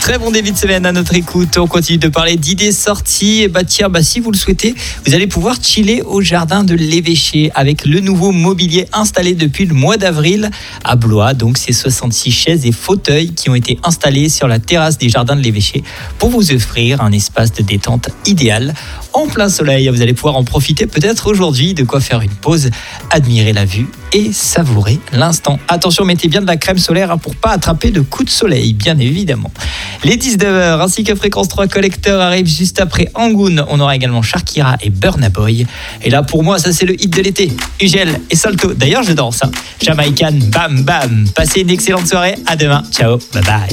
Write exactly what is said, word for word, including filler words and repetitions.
Très bon début de semaine à notre écoute. On continue de parler d'idées sorties. Et bah tiens, bah si vous le souhaitez, vous allez pouvoir chiller au jardin de l'Évêché avec le nouveau mobilier installé depuis le mois d'avril à Blois. Donc c'est soixante-six chaises et fauteuils qui ont été installés sur la terrasse des jardins de l'Évêché pour vous offrir un espace de détente idéal en plein soleil. Vous allez pouvoir en profiter peut-être aujourd'hui, de quoi faire une pause, admirer la vue et savourer l'instant. Attention, mettez bien de la crème solaire hein, pour pas attraper de coups de soleil, bien évidemment. Les dix-neuf heures ainsi que Fréquence trois Collecteur arrivent juste après Angoun. On aura également Shakira et Burna Boy. Et là, pour moi, ça c'est le hit de l'été. Ugel et Salto. D'ailleurs, je danse. Hein. Jamaican, bam bam. Passez une excellente soirée. À demain. Ciao. Bye bye.